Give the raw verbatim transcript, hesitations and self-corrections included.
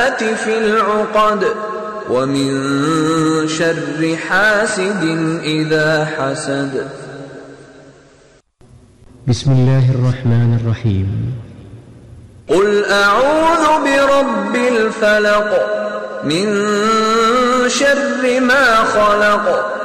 في العقد ومن شر حاسد إذا حسد. بسم الله الرحمن الرحيم. قل أعوذ برب الفلق من شر ما خلق